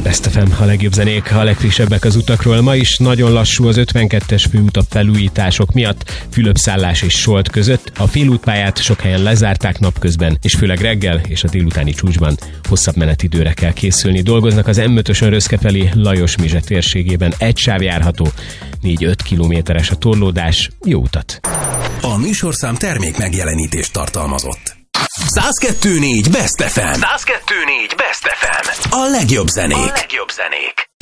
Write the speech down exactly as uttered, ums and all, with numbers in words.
Best ef em, a legjobb zenék, a legfrissebbek az utakról. Ma is nagyon lassú az ötvenkettes főutak felújítások miatt, Fülöp-Szállás és Solt között. A félútpályát sok helyen lezárták napközben, és főleg reggel és a délutáni csúcsban hosszabb menetidőre kell készülni. Dolgoznak az em ötösön Röszke felé Lajos-Mizse térségében. Egy sáv járható, négy-öt kilométeres a torlódás. Jó utat! A műsorszám termék megjelenítést tartalmazott. száz kettő négy Best ef em. száz kettő négy Best ef em. A legjobb zenék. A legjobb zenék.